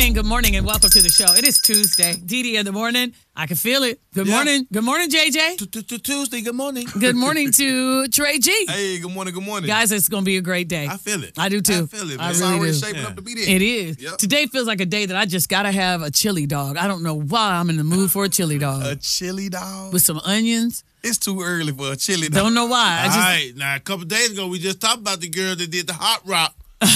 morning, and welcome to the show. It is Tuesday. Dee in the morning. I can feel it. Good morning, JJ. Tuesday, good morning. Good morning to Trey G. Hey, good morning. Guys, it's going to be a great day. I feel it. I do too. I feel it, man. I It's really already do. shaping up to be there. It is. Yep. Today feels like a day that I just got to have a chili dog. I don't know why I'm in the mood for a chili dog. A chili dog? With some onions. It's too early for a chili dog. Don't know why. All right. Now, a couple days ago, we just talked about the girl that did the hot rock.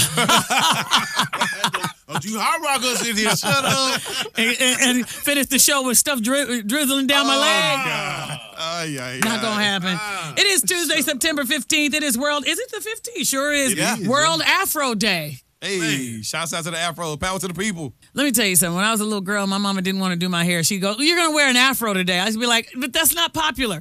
Don't you hot rock us in here. Shut up. and finish the show with stuff drizzling down my leg. Not going to happen. It is Tuesday, September 15th. It is World. Is it the 15th? Sure is. It is. World Afro Day. Hey, shouts out to the Afro. Power to the people. Let me tell you something. When I was a little girl, my mama didn't want to do my hair. She'd go, "You're going to wear an afro today." I used to be like, "But that's not popular."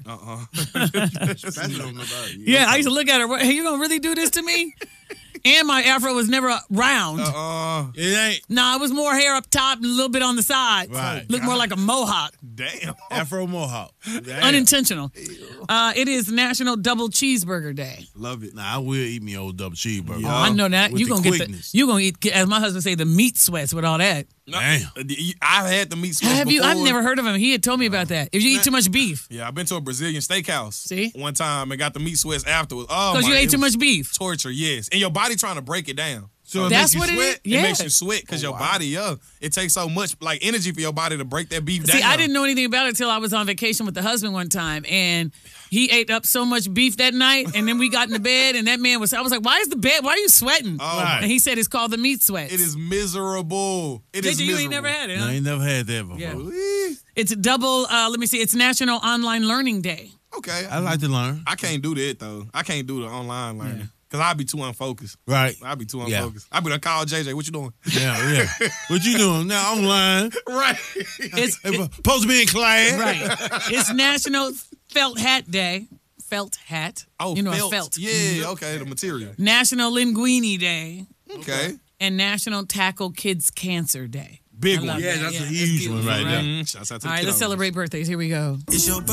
Yeah, I used to look at her. Hey, you going to really do this to me? And my afro was never round. It ain't. No, it was more hair up top and a little bit on the side. Right. Looked more like a mohawk. Damn. Afro Mohawk. Damn. Unintentional. It is National Double Cheeseburger Day. Love it. Nah, I will eat me old double cheeseburger. Oh, I know that. With You the gonna quickness. you gonna eat, as my husband say, the meat sweats with all that. Damn. I've had the meat sweats Have you? before. I've never heard of him. He had told me about that. If you eat too much beef, Yeah, I've been to a Brazilian steakhouse. See? One time and got the meat sweats afterwards. Oh, because you ate it too was much beef. Torture, yes. And your body trying to break it down. So That's it what makes it you is. sweat? Yeah. It makes you sweat because your body, it takes so much like energy for your body to break that beef down. See, I didn't know anything about it until I was on vacation with the husband one time, and he ate up so much beef that night, and then we got in the bed, and that man was. I was like, "Why are you sweating?" Oh, and he said it's called the meat sweats. It is miserable. It is JJ, you miserable. ain't never had it, No, huh? I ain't never had that before. Yeah. It's double. Let me see. It's National Online Learning Day. Okay. I like to learn. I can't do that, though. I can't do the online learning. Because I'd be too unfocused. Right. I'd be too Yeah. unfocused. I'd be like, call JJ, what you doing? Yeah. What you doing now? Online. Right. It's Supposed to be in class. right. It's National Felt Hat Day. Felt hat. Oh, you know, felt. felt. Yeah, okay, the material. National Linguini Day Okay. and National Tackle Kids Cancer Day. Big I love one. that. That's a Yeah, huge that's one right beautiful, there. Shouts out to All the right, let's kiddos. celebrate birthdays. Here we go. It's your